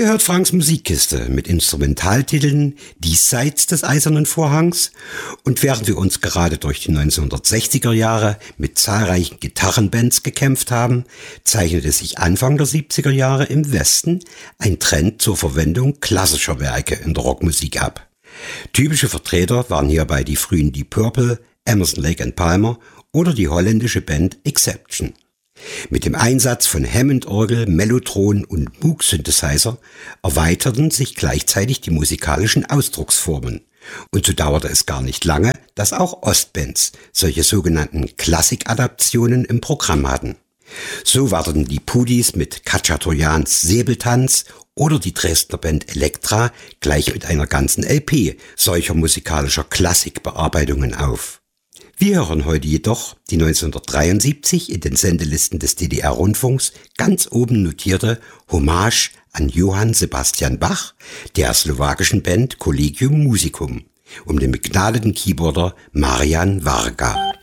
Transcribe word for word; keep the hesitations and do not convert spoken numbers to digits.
Ihr hört Franks Musikkiste mit Instrumentaltiteln Diesseits des Eisernen Vorhangs, und während wir uns gerade durch die neunzehnhundertsechziger Jahre mit zahlreichen Gitarrenbands gekämpft haben, zeichnete sich Anfang der siebziger Jahre im Westen ein Trend zur Verwendung klassischer Werke in der Rockmusik ab. Typische Vertreter waren hierbei die frühen Deep Purple, Emerson, Lake and Palmer oder die holländische Band Exception. Mit dem Einsatz von Hammond-Orgel, Mellotron und Moog-Synthesizer erweiterten sich gleichzeitig die musikalischen Ausdrucksformen. Und so dauerte es gar nicht lange, dass auch Ostbands solche sogenannten Klassikadaptionen im Programm hatten. So warteten die Pudis mit Khachaturians Säbeltanz oder die Dresdner Band Elektra gleich mit einer ganzen L P solcher musikalischer Klassikbearbeitungen auf. Wir hören heute jedoch die neunzehnhundertdreiundsiebzig in den Sendelisten des D D R-Rundfunks ganz oben notierte Hommage an Johann Sebastian Bach der slowakischen Band Collegium Musicum um den begnadeten Keyboarder Marian Varga.